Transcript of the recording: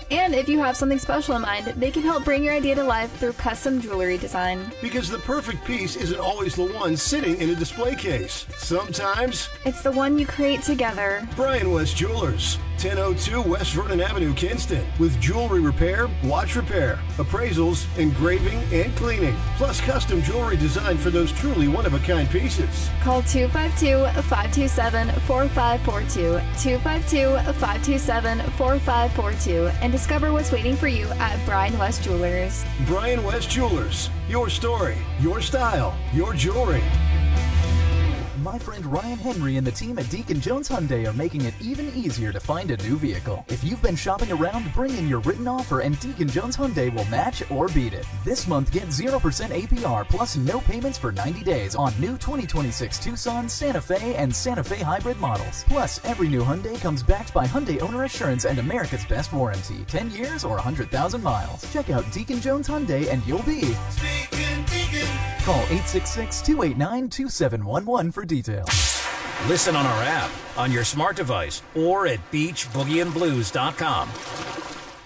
And if you have something special in mind, they can help bring your idea to life through custom jewelry design. Because the perfect piece isn't always the one sitting in a display case. Sometimes it's the one you create together. Brian West Jewelers, 1002 West Vernon Avenue, Kinston, with jewelry repair, watch repair, appraisals, engraving, and cleaning, plus custom jewelry designed for those truly one-of-a-kind pieces. Call 252-527-4542, 252-527-4542, and discover what's waiting for you at Brian West Jewelers. Brian West Jewelers, your story, your style, your jewelry. My friend Ryan Henry and the team at Deacon Jones Hyundai are making it even easier to find a new vehicle. If you've been shopping around, bring in your written offer and Deacon Jones Hyundai will match or beat it. This month, get 0% APR plus no payments for 90 days on new 2026 Tucson, Santa Fe, and Santa Fe hybrid models. Plus, every new Hyundai comes backed by Hyundai Owner Assurance and America's Best Warranty, 10 years or 100,000 miles. Check out Deacon Jones Hyundai and you'll be speaking Deacon. Call 866-289-2711 for details. Listen on our app, on your smart device, or at beachboogieandblues.com.